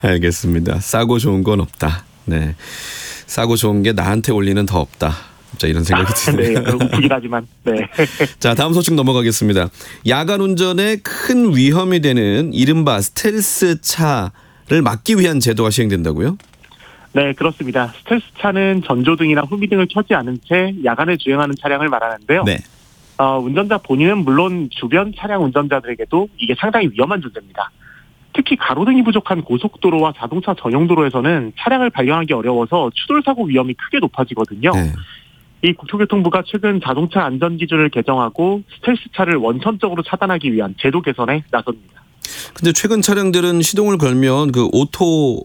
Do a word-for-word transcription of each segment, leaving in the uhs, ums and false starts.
알겠습니다. 싸고 좋은 건 없다. 네, 싸고 좋은 게 나한테 올리는 더 없다. 자, 이런 생각이 드네요. 네, 웃기긴 하지만. 네. 자, 다음 소식 넘어가겠습니다. 야간 운전에 큰 위험이 되는 이른바 스텔스 차를 막기 위한 제도가 시행된다고요? 네, 그렇습니다. 스텔스 차는 전조등이나 후미등을 켜지 않은 채 야간에 주행하는 차량을 말하는데요. 네. 어, 운전자 본인은 물론 주변 차량 운전자들에게도 이게 상당히 위험한 존재입니다. 특히 가로등이 부족한 고속도로와 자동차 전용도로에서는 차량을 발견하기 어려워서 추돌사고 위험이 크게 높아지거든요. 네. 이 국토교통부가 최근 자동차 안전기준을 개정하고 스텔스 차를 원천적으로 차단하기 위한 제도 개선에 나섭니다. 근데 최근 차량들은 시동을 걸면 그 오토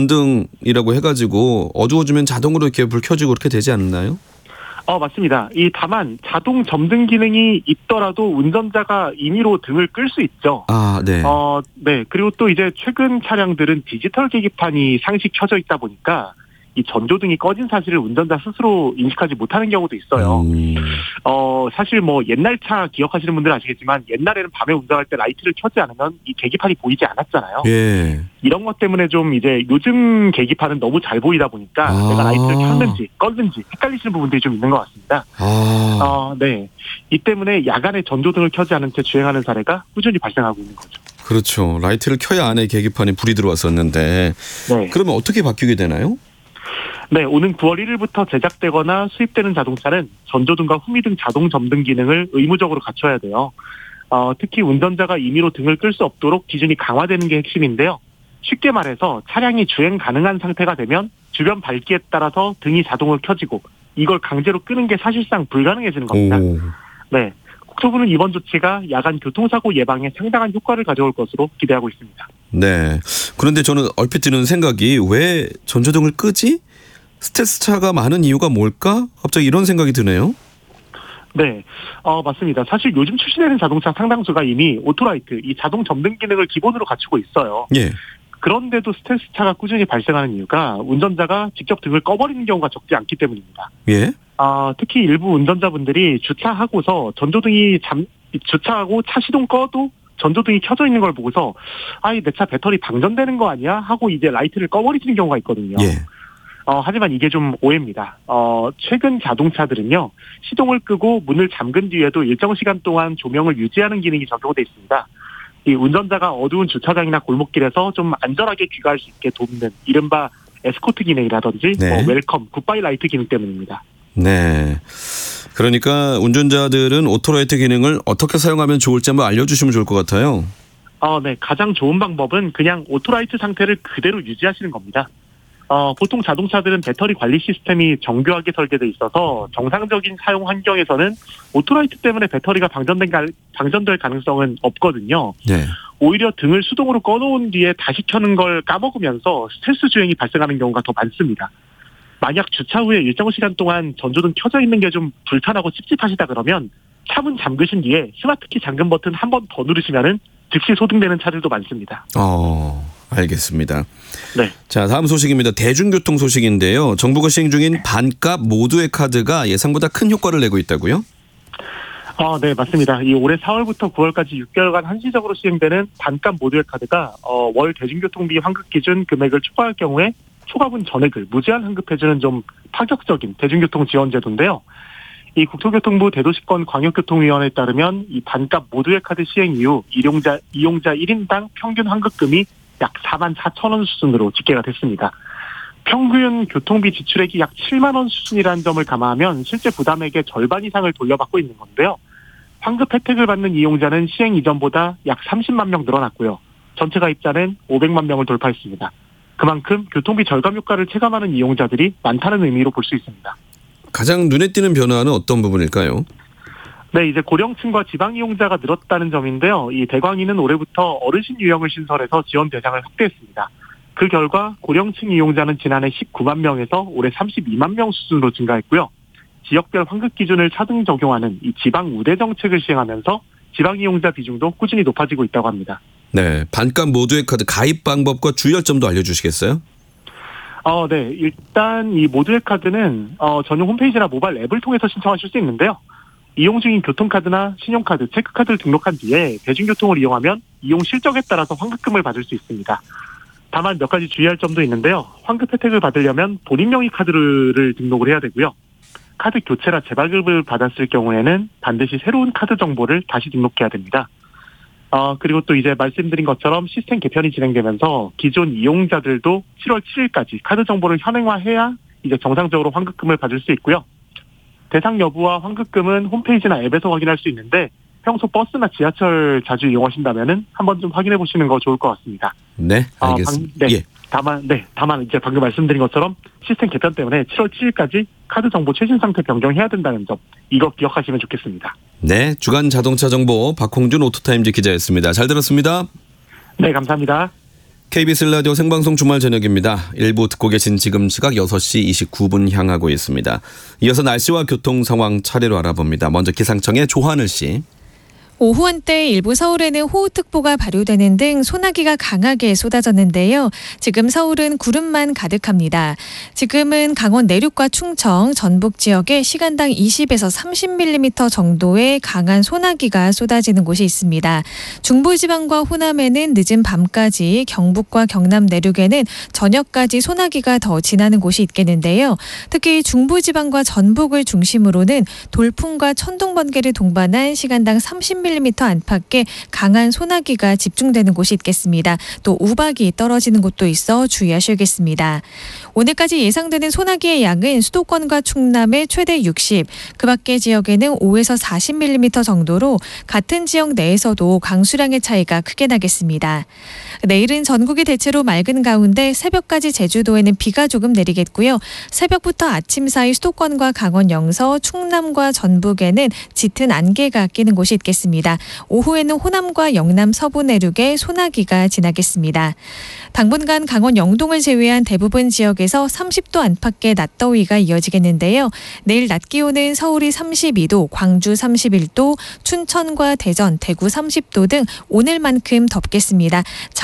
점등이라고 해가지고 어두워지면 자동으로 이렇게 불 켜지고 그렇게 되지 않나요? 어, 맞습니다. 이 다만 자동 점등 기능이 있더라도 운전자가 임의로 등을 끌 수 있죠. 아, 네. 어, 네. 그리고 또 이제 최근 차량들은 디지털 계기판이 상시 켜져 있다 보니까 이 전조등이 꺼진 사실을 운전자 스스로 인식하지 못하는 경우도 있어요. 음. 어, 사실 뭐 옛날 차 기억하시는 분들은 아시겠지만 옛날에는 밤에 운전할 때 라이트를 켜지 않으면 이 계기판이 보이지 않았잖아요. 예. 이런 것 때문에 좀 이제 요즘 계기판은 너무 잘 보이다 보니까 아. 내가 라이트를 켰는지 껐는지 헷갈리시는 부분들이 좀 있는 것 같습니다. 아. 어, 네. 이 때문에 야간에 전조등을 켜지 않은 채 주행하는 사례가 꾸준히 발생하고 있는 거죠. 그렇죠. 라이트를 켜야 안에 계기판에 불이 들어왔었는데. 네. 그러면 어떻게 바뀌게 되나요? 네, 오는 구월 일일부터 제작되거나 수입되는 자동차는 전조등과 후미등 자동 점등 기능을 의무적으로 갖춰야 돼요. 어, 특히 운전자가 임의로 등을 끌 수 없도록 기준이 강화되는 게 핵심인데요. 쉽게 말해서 차량이 주행 가능한 상태가 되면 주변 밝기에 따라서 등이 자동으로 켜지고 이걸 강제로 끄는 게 사실상 불가능해지는 겁니다. 오. 네, 국토부는 이번 조치가 야간 교통사고 예방에 상당한 효과를 가져올 것으로 기대하고 있습니다. 네. 그런데 저는 얼핏 드는 생각이 왜 전조등을 끄지? 스텔스 차가 많은 이유가 뭘까? 갑자기 이런 생각이 드네요. 네, 어, 맞습니다. 사실 요즘 출시되는 자동차 상당수가 이미 오토라이트, 이 자동 점등 기능을 기본으로 갖추고 있어요. 예. 그런데도 스텔스 차가 꾸준히 발생하는 이유가 운전자가 직접 등을 꺼버리는 경우가 적지 않기 때문입니다. 예. 아, 특히 일부 운전자분들이 주차하고서 전조등이 잠, 주차하고 차 시동 꺼도 전조등이 켜져 있는 걸 보고서 아이, 내 차 배터리 방전되는 거 아니야? 하고 이제 라이트를 꺼버리시는 경우가 있거든요. 예. 어, 하지만 이게 좀 오해입니다. 어, 최근 자동차들은요, 시동을 끄고 문을 잠근 뒤에도 일정 시간 동안 조명을 유지하는 기능이 적용되어 있습니다. 이 운전자가 어두운 주차장이나 골목길에서 좀 안전하게 귀가할 수 있게 돕는 이른바 에스코트 기능이라든지 네. 뭐 웰컴, 굿바이 라이트 기능 때문입니다. 네. 그러니까 운전자들은 오토라이트 기능을 어떻게 사용하면 좋을지 한번 알려주시면 좋을 것 같아요. 어, 네. 가장 좋은 방법은 그냥 오토라이트 상태를 그대로 유지하시는 겁니다. 어, 보통 자동차들은 배터리 관리 시스템이 정교하게 설계되어 있어서 정상적인 사용 환경에서는 오토라이트 때문에 배터리가 방전된 가, 방전될 가능성은 없거든요. 네. 오히려 등을 수동으로 꺼놓은 뒤에 다시 켜는 걸 까먹으면서 스트레스 주행이 발생하는 경우가 더 많습니다. 만약 주차 후에 일정 시간 동안 전조등 켜져 있는 게 좀 불편하고 찝찝하시다 그러면 차문 잠그신 뒤에 스마트키 잠금 버튼 한 번 더 누르시면은 즉시 소등되는 차들도 많습니다. 어, 알겠습니다. 네. 자, 다음 소식입니다. 대중교통 소식인데요. 정부가 시행 중인 반값 모두의 카드가 예상보다 큰 효과를 내고 있다고요? 아, 네, 맞습니다. 이 올해 사월부터 구월까지 육 개월간 한시적으로 시행되는 반값 모두의 카드가 어, 월 대중교통비 환급 기준 금액을 초과할 경우에 초과분 전액을 무제한 환급해주는 좀 파격적인 대중교통 지원 제도인데요. 이 국토교통부 대도시권 광역교통위원회에 따르면 이 반값 모두의 카드 시행 이후 이용자, 이용자 일 인당 평균 환급금이 약 사만 사천 원 수준으로 집계가 됐습니다. 평균 교통비 지출액이 약 칠만 원 수준이라는 점을 감안하면 실제 부담액의 절반 이상을 돌려받고 있는 건데요. 환급 혜택을 받는 이용자는 시행 이전보다 약 삼십만 명 늘어났고요. 전체 가입자는 오백만 명을 돌파했습니다. 그만큼 교통비 절감 효과를 체감하는 이용자들이 많다는 의미로 볼 수 있습니다. 가장 눈에 띄는 변화는 어떤 부분일까요? 네, 이제 고령층과 지방 이용자가 늘었다는 점인데요. 이 대광위는 올해부터 어르신 유형을 신설해서 지원 대상을 확대했습니다. 그 결과 고령층 이용자는 지난해 십구만 명에서 올해 삼십이만 명 수준으로 증가했고요. 지역별 환급 기준을 차등 적용하는 이 지방 우대 정책을 시행하면서 지방 이용자 비중도 꾸준히 높아지고 있다고 합니다. 네, 반값 모두의 카드 가입 방법과 주의점도 알려주시겠어요? 어, 네. 일단 이 모두의 카드는 어, 전용 홈페이지나 모바일 앱을 통해서 신청하실 수 있는데요. 이용 중인 교통카드나 신용카드, 체크카드를 등록한 뒤에 대중교통을 이용하면 이용 실적에 따라서 환급금을 받을 수 있습니다. 다만 몇 가지 주의할 점도 있는데요. 환급 혜택을 받으려면 본인 명의 카드를 등록을 해야 되고요. 카드 교체나 재발급을 받았을 경우에는 반드시 새로운 카드 정보를 다시 등록해야 됩니다. 어, 그리고 또 이제 말씀드린 것처럼 시스템 개편이 진행되면서 기존 이용자들도 칠월 칠일까지 카드 정보를 현행화해야 이제 정상적으로 환급금을 받을 수 있고요. 대상 여부와 환급금은 홈페이지나 앱에서 확인할 수 있는데 평소 버스나 지하철 자주 이용하신다면은 한번 좀 확인해 보시는 거 좋을 것 같습니다. 네, 알겠습니다. 어, 방, 네, 예. 다만 네, 다만 이제 방금 말씀드린 것처럼 시스템 개편 때문에 칠월 칠일까지 카드 정보 최신 상태 변경해야 된다는 점 이거 기억하시면 좋겠습니다. 네, 주간 자동차 정보 박홍준 오토타임즈 기자였습니다. 잘 들었습니다. 네, 감사합니다. 케이비에스 라디오 생방송 주말 저녁입니다. 일부 듣고 계신 지금 시각 여섯 시 이십구 분 향하고 있습니다. 이어서 날씨와 교통 상황 차례로 알아봅니다. 먼저 기상청의 조하늘 씨. 오후 한때 일부 서울에는 호우특보가 발효되는 등 소나기가 강하게 쏟아졌는데요. 지금 서울은 구름만 가득합니다. 지금은 강원 내륙과 충청, 전북 지역에 시간당 이십에서 삼십 밀리미터 정도의 강한 소나기가 쏟아지는 곳이 있습니다. 중부지방과 호남에는 늦은 밤까지, 경북과 경남 내륙에는 저녁까지 소나기가 더 지나는 곳이 있겠는데요. 특히 중부지방과 전북을 중심으로는 돌풍과 천둥 번개를 동반한 시간당 삼십 밀리미터 안팎의 강한 소나기가 집중되는 곳이 있겠습니다. 또 우박이 떨어지는 곳도 있어 주의하셔야겠습니다. 오늘까지 예상되는 소나기의 양은 수도권과 충남의 최대 육십, 그 밖의 지역에는 오에서 사십 밀리미터 정도로 같은 지역 내에서도 강수량의 차이가 크게 나겠습니다. 내일은 전국이 대체로 맑은 가운데 새벽까지 제주도에는 비가 조금 내리겠고요. 새벽부터 아침 사이 수도권과 강원 영서, 충남과 전북에는 짙은 안개가 끼는 곳이 있겠습니다. 오후에는 호남과 영남 서부 내륙에 소나기가 지나겠습니다. 당분간 강원 영동을 제외한 대부분 지역에서 삼십 도 안팎의 낮더위가 이어지겠는데요. 내일 낮 기온은 서울이 삼십이 도, 광주 삼십일 도, 춘천과 대전, 대구 삼십 도 등 오늘만큼 덥겠습니다.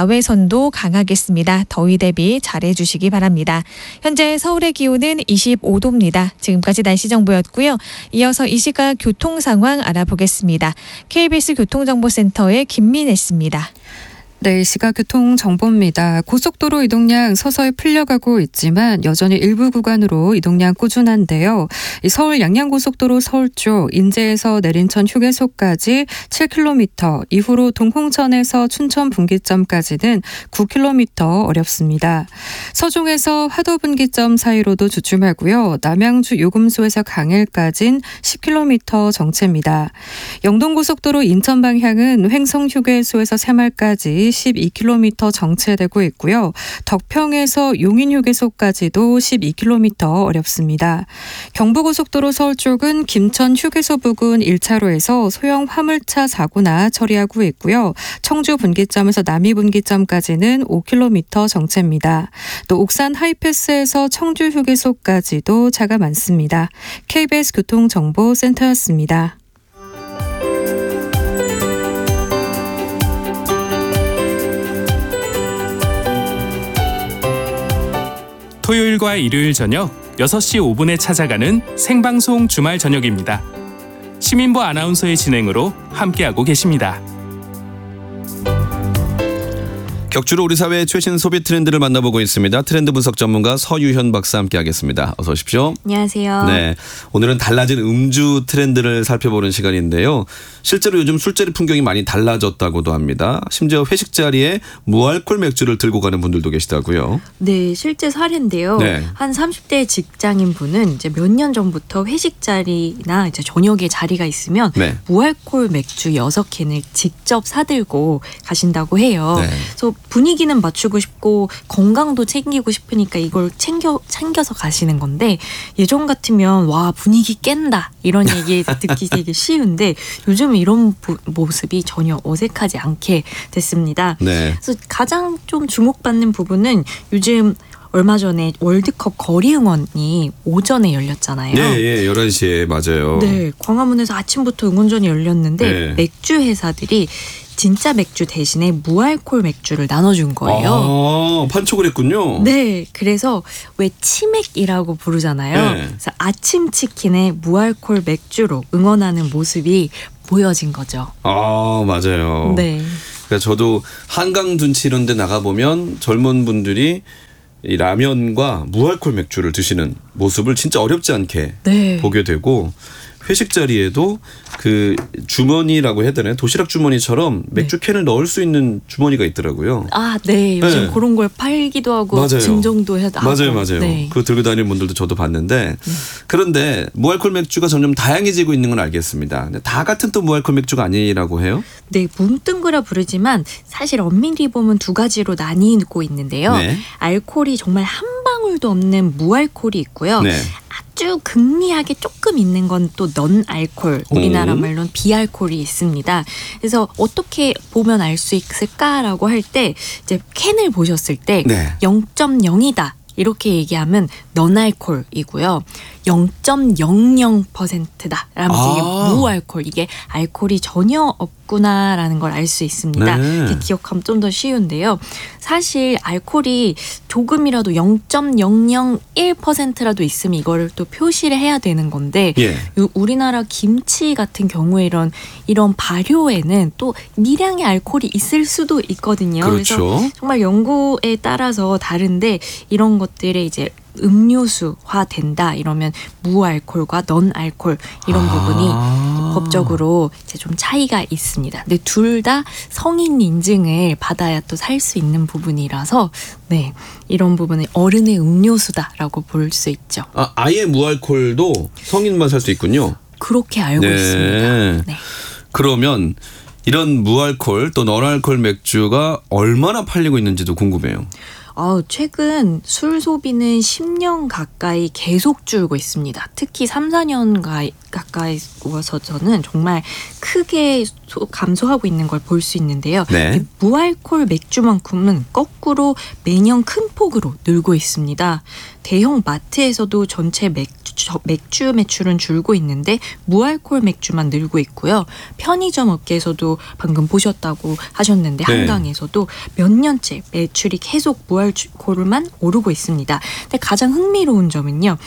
자외선도 강하겠습니다. 더위 대비 잘해주시기 바랍니다. 현재 서울의 기온은 이십오 도입니다. 지금까지 날씨 정보였고요. 이어서 이 시각 교통 상황 알아보겠습니다. 케이비에스 교통정보센터의 김민혜 씨입니다. 네, 시각 교통 정보입니다. 고속도로 이동량 서서히 풀려가고 있지만 여전히 일부 구간으로 이동량 꾸준한데요. 이 서울 양양고속도로 서울 쪽 인제에서 내린천 휴게소까지 칠 킬로미터, 이후로 동홍천에서 춘천 분기점까지는 구 킬로미터 어렵습니다. 서종에서 화도 분기점 사이로도 주춤하고요. 남양주 요금소에서 강일까지는 십 킬로미터 정체입니다. 영동고속도로 인천 방향은 횡성 휴게소에서 새마을까지 십이 킬로미터 정체되고 있고요. 덕평에서 용인휴게소까지도 십이 킬로미터 어렵습니다. 경부고속도로 서울 쪽은 김천 휴게소 부근 일 차로에서 소형 화물차 사고나 처리하고 있고요. 청주 분기점에서 남이 분기점까지는 오 킬로미터 정체입니다. 또 옥산 하이패스에서 청주 휴게소까지도 차가 많습니다. 케이비에스 교통정보센터였습니다. 토요일과 일요일 저녁 여섯 시 오 분에 찾아가는 생방송 주말 저녁입니다. 시민보 아나운서의 진행으로 함께하고 계십니다. 격주로 우리 사회의 최신 소비 트렌드를 만나보고 있습니다. 트렌드 분석 전문가 서유현 박사 함께하겠습니다. 어서 오십시오. 안녕하세요. 네, 오늘은 달라진 음주 트렌드를 살펴보는 시간인데요. 실제로 요즘 술자리 풍경이 많이 달라졌다고도 합니다. 심지어 회식 자리에 무알콜 맥주를 들고 가는 분들도 계시다고요. 네, 실제 사례인데요. 네. 한 삼십 대 직장인 분은 이제 몇 년 전부터 회식 자리나 이제 저녁에 자리가 있으면 네. 무알콜 맥주 여섯 캔을 직접 사들고 가신다고 해요. 네. 그래서 분위기는 맞추고 싶고 건강도 챙기고 싶으니까 이걸 챙겨 챙겨서 가시는 건데, 예전 같으면 와 분위기 깬다 이런 얘기 듣기 되게 쉬운데 요즘은 이런 보, 모습이 전혀 어색하지 않게 됐습니다. 네. 그래서 가장 좀 주목받는 부분은 요즘 얼마 전에 월드컵 거리 응원이 오전에 열렸잖아요. 네, 예, 열한 시에 맞아요. 네, 광화문에서 아침부터 응원전이 열렸는데 네. 맥주 회사들이 진짜 맥주 대신에 무알콜 맥주를 나눠준 거예요. 아, 판촉을 했군요. 네, 그래서 왜 치맥이라고 부르잖아요. 네. 그래서 아침 치킨에 무알콜 맥주로 응원하는 모습이 보여진 거죠. 아, 맞아요. 네. 그러니까 저도 한강 둔치 이런 데 나가보면 젊은 분들이 이 라면과 무알콜 맥주를 드시는 모습을 진짜 어렵지 않게 네. 보게 되고 회식 자리에도 그 주머니라고 해야 되나요? 도시락 주머니처럼 맥주 캔을 넣을 수 있는 주머니가 있더라고요. 아, 네. 요즘 네. 그런 걸 팔기도 하고 맞아요. 증정도 해도 하고. 맞아요, 맞아요. 네. 그거 들고 다니는 분들도 저도 봤는데 네. 그런데 무알콜 맥주가 점점 다양해지고 있는 건 알겠습니다. 근데 다 같은 또 무알콜 맥주가 아니라고 해요? 네, 뭉뚱그려 부르지만 사실 엄밀히 보면 두 가지로 나뉘고 있는데요. 네. 알코올이 정말 한 방울도 없는 무알콜이 있고요. 네. 아주 극미하게 조금 있는 건 또 넌 알콜, 우리나라 오. 말로는 비알콜이 있습니다. 그래서 어떻게 보면 알 수 있을까라고 할 때 이제 캔을 보셨을 때 네. 영 점 영이다. 이렇게 얘기하면 넌알콜이고요. 영 점 영영 퍼센트다. 라면 아. 이게 무알콜. 이게 알코올이 전혀 없구나라는 걸 알 수 있습니다. 네. 이렇게 기억하면 좀 더 쉬운데요. 사실 알코올이 조금이라도 영 점 영영일 퍼센트라도 있으면 이걸 또 표시를 해야 되는 건데 예. 요- 우리나라 김치 같은 경우에 이런 이런 발효에는 또 미량의 알코올이 있을 수도 있거든요. 그렇죠. 그래서 정말 연구에 따라서 다른데 이런 것들에 이제 음료수화 된다 이러면 무알콜과 넌알콜 이런 부분이 아. 법적으로 이제 좀 차이가 있습니다. 근데 둘 다 성인 인증을 받아야 또 살 수 있는 부분이라서 네 이런 부분은 어른의 음료수다라고 볼 수 있죠. 아, 아예 무알콜도 성인만 살 수 있군요. 그렇게 알고 네. 있습니다. 네. 그러면 이런 무알콜 또 넌알콜 맥주가 얼마나 팔리고 있는지도 궁금해요. 아, 최근 술 소비는 십 년 가까이 계속 줄고 있습니다. 특히 삼, 사 년 가, 가까이 와서는 정말 크게 소, 감소하고 있는 걸 볼 수 있는데요. 네. 무알콜 맥주만큼은 거꾸로 매년 큰 폭으로 늘고 있습니다. 대형 마트에서도 전체 맥주, 맥주 매출은 줄고 있는데 무알콜 맥주만 늘고 있고요. 편의점 업계에서도 방금 보셨다고 하셨는데 네. 한강에서도 몇 년째 매출이 계속 무알콜만 오르고 있습니다. 근데 가장 흥미로운 점은요.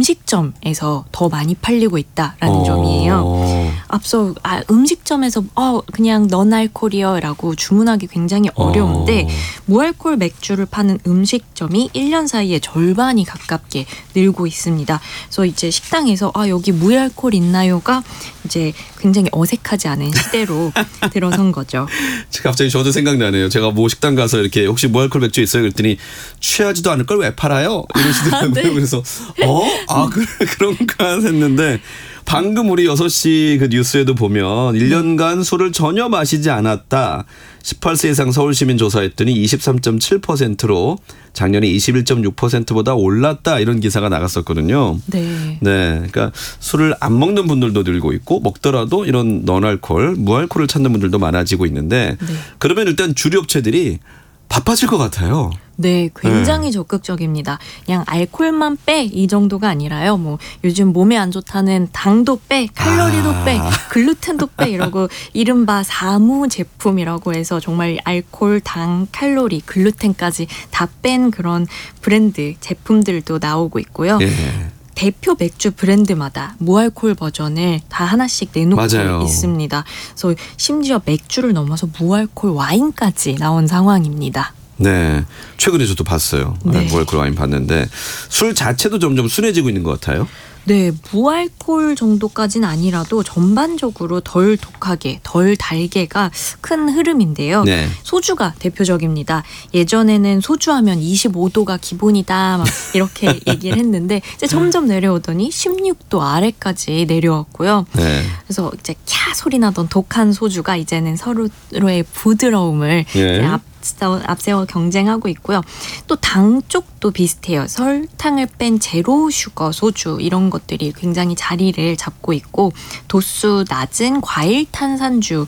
음식점에서 더 많이 팔리고 있다라는 어. 점이에요. 앞서 아, 음식점에서 어, 그냥 넌알콜이요라고 주문하기 굉장히 어려운데 어. 무알콜 맥주를 파는 음식점이 일 년 사이에 절반이 가깝게 늘고 있습니다. 그래서 이제 식당에서 아 여기 무알콜 있나요가 이제 굉장히 어색하지 않은 시대로 들어선 거죠. 갑자기 저도 생각나네요. 제가 뭐 식당 가서 이렇게 혹시 무알콜 맥주 있어요? 그랬더니 취하지도 않을 걸 왜 팔아요? 이러시더라고요. 네. 그래서 어? 아 그래 그런가 했는데 방금 우리 여섯 시 그 뉴스에도 보면 일 년간 술을 전혀 마시지 않았다. 십팔 세 이상 서울 시민 조사했더니 이십삼 점 칠 퍼센트로 작년에 이십일 점 육 퍼센트보다 올랐다. 이런 기사가 나갔었거든요. 네. 네. 그러니까 술을 안 먹는 분들도 늘고 있고 먹더라도 이런 넌알콜, 무알콜을 찾는 분들도 많아지고 있는데 네. 그러면 일단 주류업체들이 바빠질 것 같아요. 네, 굉장히 적극적입니다. 그냥 알코올만 빼 이 정도가 아니라요. 뭐 요즘 몸에 안 좋다는 당도 빼, 칼로리도 아. 빼, 글루텐도 빼 이러고 이른바 사무 제품이라고 해서 정말 알코올, 당, 칼로리, 글루텐까지 다 뺀 그런 브랜드 제품들도 나오고 있고요. 예. 대표 맥주 브랜드마다 무알콜 버전을 다 하나씩 내놓고 맞아요. 있습니다. 그래서 심지어 맥주를 넘어서 무알콜 와인까지 나온 상황입니다. 네. 최근에 저도 봤어요. 네. 무알콜 와인 봤는데 술 자체도 점점 순해지고 있는 것 같아요. 네, 무알콜 정도까지는 아니라도 전반적으로 덜 독하게, 덜 달게가 큰 흐름인데요. 네. 소주가 대표적입니다. 예전에는 소주하면 이십오 도가 기본이다 막 이렇게 얘기를 했는데 이제 점점 내려오더니 십육 도 아래까지 내려왔고요. 네. 그래서 이제 캬 소리 나던 독한 소주가 이제는 서로의 부드러움을 예. 앞서, 앞세워 경쟁하고 있고요. 또 당 쪽도 비슷해요. 설탕을 뺀 제로 슈거 소주 이런 것들이 굉장히 자리를 잡고 있고 도수 낮은 과일 탄산주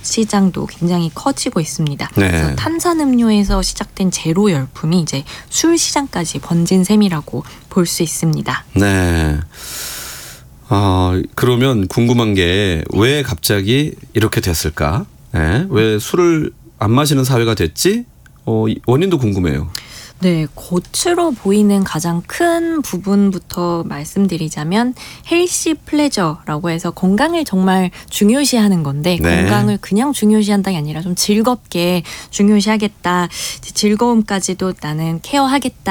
시장도 굉장히 커지고 있습니다. 네. 그래서 탄산음료에서 시작된 제로 열풍이 이제 술 시장까지 번진 셈이라고 볼 수 있습니다. 네. 아, 그러면 궁금한 게 왜 갑자기 이렇게 됐을까? 네. 왜 술을 안 마시는 사회가 됐지? 어, 이 원인도 궁금해요. 네, 겉으로 보이는 가장 큰 부분부터 말씀드리자면 헬시 플레저라고 해서 건강을 정말 중요시하는 건데 네. 건강을 그냥 중요시한다는 게 아니라 좀 즐겁게 중요시하겠다. 즐거움까지도 나는 케어하겠다.